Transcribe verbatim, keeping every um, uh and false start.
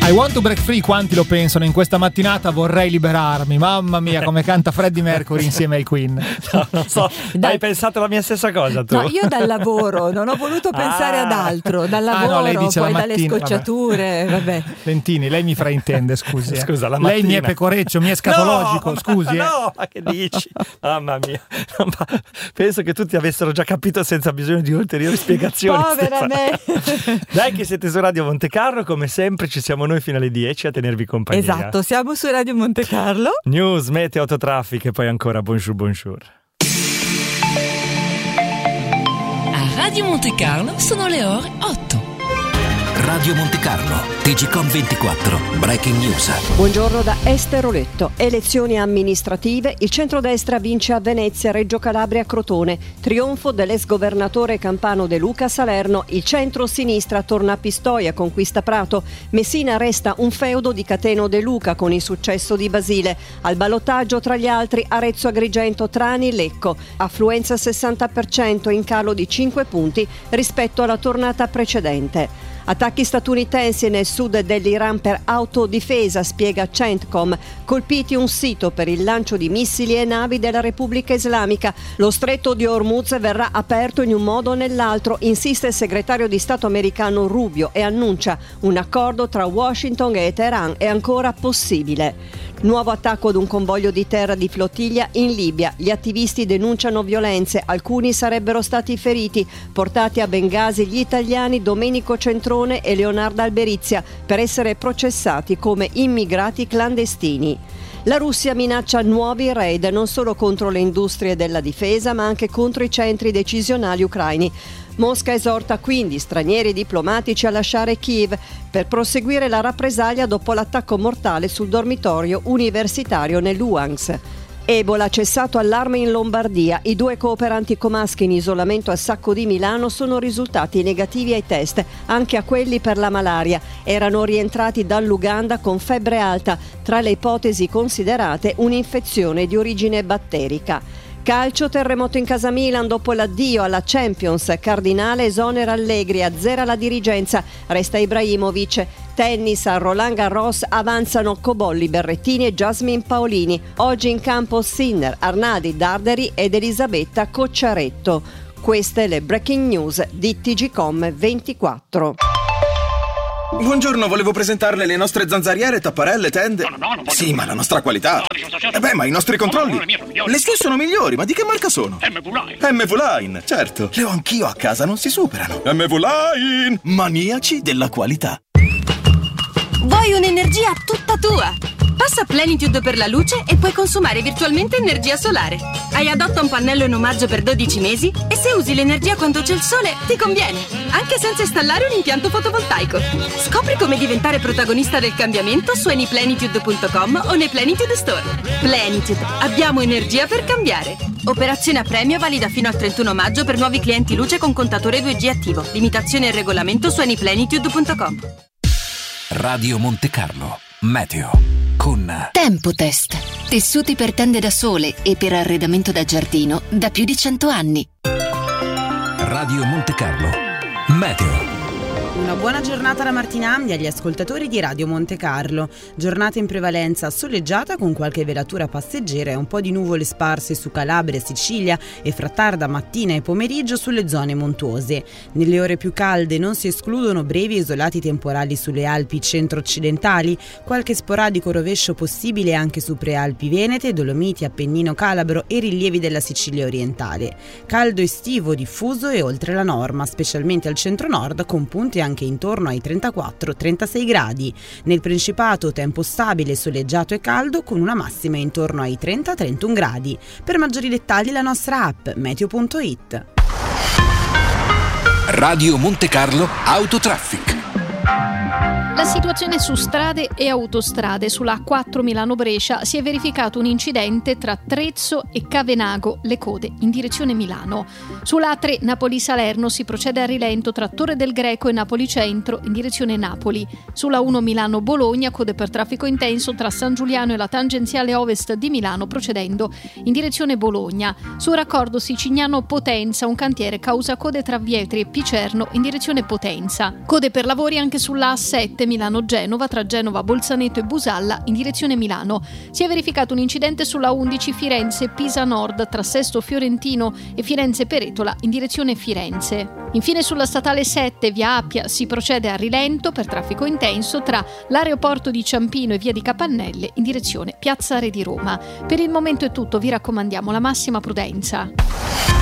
I want to break free, quanti lo pensano? In questa mattinata vorrei liberarmi. Mamma mia, come canta Freddie Mercury insieme ai Queen. No, non so, da... hai pensato la mia stessa cosa tu? No, io dal lavoro, non ho voluto pensare ah. ad altro. Dal lavoro, ah, no, lei dice poi dalle mattina, scocciature, vabbè. vabbè. Lentini, lei mi fraintende, scusi. Eh. Scusa, la mattina. Lei mi è pecoreccio, mi è scatologico, no, scusi. Ma, eh. No, ma che dici? Mamma mia. Penso che tutti avessero già capito senza bisogno di ulteriori spiegazioni. Povera me. Dai che siete su Radio Monte Carlo, come sempre ci siamo noi fino alle dieci a tenervi compagnia. Esatto, siamo su Radio Monte Carlo. News, meteo, autotraffic e poi ancora bonjour, bonjour. A Radio Monte Carlo sono le ore otto. Radio Monte Carlo, T G Com ventiquattro, Breaking News. Buongiorno da Esther Oletto. Elezioni amministrative, il centrodestra vince a Venezia, Reggio Calabria, Crotone. Trionfo dell'ex governatore campano De Luca a Salerno. Il centro-sinistra torna a Pistoia, conquista Prato. Messina resta un feudo di Cateno De Luca con il successo di Basile. Al ballottaggio tra gli altri Arezzo, Agrigento, Trani, Lecco. Affluenza sessanta per cento, in calo di cinque punti rispetto alla tornata precedente. Attacchi statunitensi nel sud dell'Iran per autodifesa, spiega Centcom. Colpiti un sito per il lancio di missili e navi della Repubblica Islamica. Lo stretto di Hormuz verrà aperto in un modo o nell'altro, insiste il segretario di Stato americano Rubio e annuncia un accordo tra Washington e Teheran è ancora possibile. Nuovo attacco ad un convoglio di terra di flottiglia in Libia. Gli attivisti denunciano violenze, alcuni sarebbero stati feriti. Portati a Bengasi gli italiani Domenico Centrone e Leonardo Alberizia per essere processati come immigrati clandestini. La Russia minaccia nuovi raid non solo contro le industrie della difesa ma anche contro i centri decisionali ucraini. Mosca esorta quindi stranieri diplomatici a lasciare Kiev per proseguire la rappresaglia dopo l'attacco mortale sul dormitorio universitario nel Luhansk. Ebola, cessato allarme in Lombardia. I due cooperanti comaschi in isolamento al Sacco di Milano sono risultati negativi ai test, anche a quelli per la malaria. Erano rientrati dall'Uganda con febbre alta, tra le ipotesi considerate un'infezione di origine batterica. Calcio, terremoto in casa Milan dopo l'addio alla Champions. Cardinale esonera Allegri, azzera la dirigenza, resta Ibrahimovic. Tennis, a Roland Garros avanzano Cobolli, Berrettini e Jasmine Paolini. Oggi in campo Sinner, Arnadi, Darderi ed Elisabetta Cocciaretto. Queste le breaking news di T G Com ventiquattro. Buongiorno, volevo presentarle le nostre zanzariere, tapparelle, tende. No, no, no, non voglio. Sì, ma la nostra qualità. No, Eh beh, ma i nostri controlli. No, no, le mie sono migliori. Le sue sono migliori, ma di che marca sono? M V Line. M V Line, certo. Le ho anch'io a casa, non si superano. M V Line, maniaci della qualità. Vuoi un'energia tutta tua? Passa Plenitude per la luce e puoi consumare virtualmente energia solare. Hai adotta un pannello in omaggio per dodici mesi e se usi l'energia quando c'è il sole ti conviene, anche senza installare un impianto fotovoltaico. Scopri come diventare protagonista del cambiamento su anyplenitude punto com o nei Plenitude Store. Plenitude, abbiamo energia per cambiare. Operazione a premio valida fino al trentuno maggio per nuovi clienti luce con contatore due G attivo. Limitazioni e regolamento su anyplenitude punto com. Radio Monte Carlo, meteo con Tempotest. Tessuti per tende da sole e per arredamento da giardino da più di cento anni. Radio Monte Carlo, meteo. Una buona giornata da Martina Amdi agli ascoltatori di Radio Monte Carlo. Giornata in prevalenza soleggiata con qualche velatura passeggera e un po' di nuvole sparse su Calabria e Sicilia e fra tarda mattina e pomeriggio sulle zone montuose. Nelle ore più calde non si escludono brevi e isolati temporali sulle Alpi centro-occidentali, qualche sporadico rovescio possibile anche su prealpi venete, Dolomiti, Appennino Calabro e rilievi della Sicilia orientale. Caldo estivo diffuso e oltre la norma, specialmente al centro-nord con punti anche intorno ai trentaquattro trentasei gradi. Nel Principato tempo stabile, soleggiato e caldo con una massima intorno ai trenta trentuno gradi. Per maggiori dettagli la nostra app meteo punto it. Radio Monte Carlo Autotraffic. La situazione su strade e autostrade. Sulla A quattro Milano-Brescia si è verificato un incidente tra Trezzo e Cavenago, le code in direzione Milano. Sulla A tre Napoli-Salerno si procede a rilento tra Torre del Greco e Napoli Centro in direzione Napoli. Sulla uno Milano-Bologna, code per traffico intenso tra San Giuliano e la tangenziale ovest di Milano procedendo in direzione Bologna. Sul raccordo Sicignano-Potenza un cantiere causa code tra Vietri e Picerno in direzione Potenza. Code per lavori anche sulla A sette ponte Milano-Genova tra Genova Bolzaneto e Busalla in direzione Milano. Si è verificato un incidente sulla undici Firenze-Pisa Nord tra Sesto Fiorentino e Firenze-Peretola in direzione Firenze. Infine sulla statale sette via Appia si procede a rilento per traffico intenso tra l'aeroporto di Ciampino e via di Capannelle in direzione Piazza Re di Roma. Per il momento è tutto, vi raccomandiamo la massima prudenza.